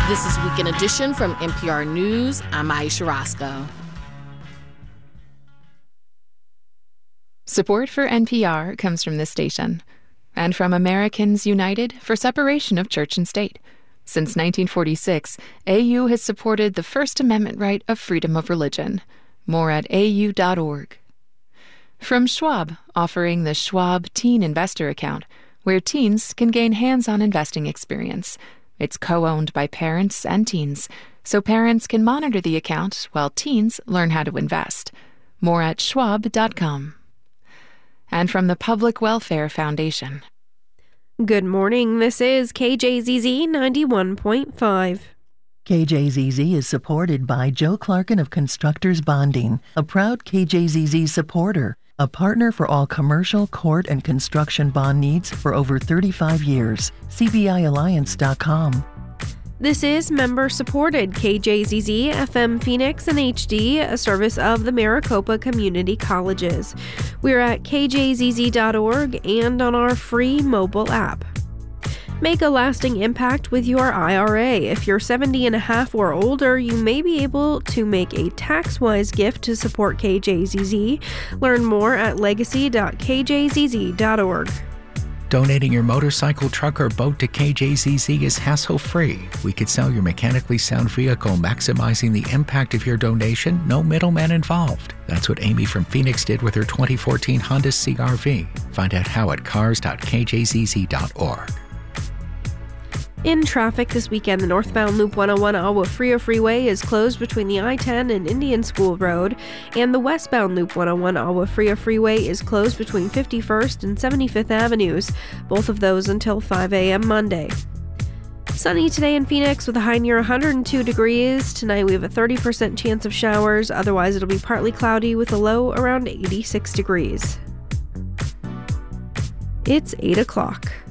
This is Weekend Edition from NPR News. I'm Aisha Roscoe. Support for NPR comes from this station and from Americans United for Separation of Church and State. Since 1946, AU has supported the First Amendment right of freedom of religion. More at au.org. From Schwab, offering the Schwab Teen Investor Account, where teens can gain hands-on investing experience. It's co-owned by parents and teens, so parents can monitor the account while teens learn how to invest. More at schwab.com. And from the Public Welfare Foundation. Good morning, this is KJZZ 91.5. KJZZ is supported by Joe Clarkin of Constructors Bonding, a proud KJZZ supporter, a partner for all commercial, court, and construction bond needs for over 35 years. CBIAlliance.com. This is member-supported KJZZ FM Phoenix and HD, a service of the Maricopa Community Colleges. We're at kjzz.org and on our free mobile app. Make a lasting impact with your IRA. If you're 70 and a half or older, you may be able to make a tax-wise gift to support KJZZ. Learn more at legacy.kjzz.org. Donating your motorcycle, truck, or boat to KJZZ is hassle-free. We could sell your mechanically sound vehicle, maximizing the impact of your donation, no middleman involved. That's what Amy from Phoenix did with her 2014 Honda CR-V. Find out how at cars.kjzz.org. In traffic this weekend, the northbound Loop 101 Agua Fria Freeway is closed between the I-10 and Indian School Road, and the westbound Loop 101 Agua Fria Freeway is closed between 51st and 75th Avenues, both of those until 5 a.m. Monday. Sunny today in Phoenix with a high near 102 degrees. Tonight we have a 30% chance of showers, otherwise it'll be partly cloudy with a low around 86 degrees. It's 8 o'clock.